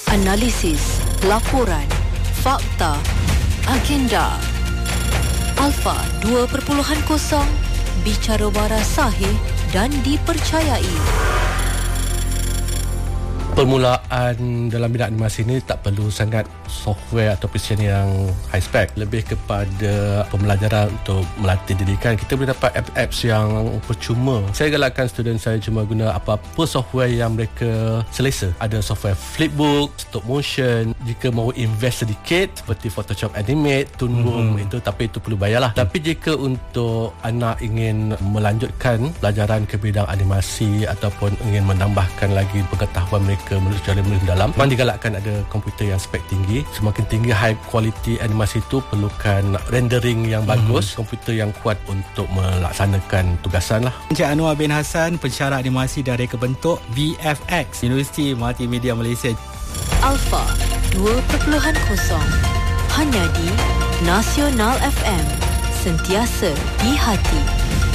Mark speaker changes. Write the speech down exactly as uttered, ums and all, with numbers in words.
Speaker 1: Analisis, laporan, fakta, agenda. Alpha dua titik kosong, bicara waras sahih dan dipercayai.
Speaker 2: Permulaan dalam bidang animasi ini tak perlu sangat software atau precision yang high spec, lebih kepada pembelajaran untuk melatih didikan. Kita boleh dapat apps yang percuma. Saya galakkan student saya cuma guna apa-apa software yang mereka selesa. Ada software flipbook, stop motion. Jika mahu invest sedikit seperti Photoshop Animate, Toonboom, hmm. itu tapi itu perlu bayarlah. Tapi jika untuk anak ingin melanjutkan pelajaran ke bidang animasi ataupun ingin menambahkan lagi pengetahuan mereka menulis cara menulis dalam, memang digalakkan ada komputer yang spek tinggi. Semakin tinggi high quality animasi itu perlukan rendering yang bagus, hmm. komputer yang kuat untuk melaksanakan tugasan lah.
Speaker 3: Encik Anwar bin Hassan, pensyarah animasi dari kebentuk V F X Universiti Multimedia Malaysia.
Speaker 1: Alpha dua titik kosong, hanya di Nasional F M, sentiasa di hati.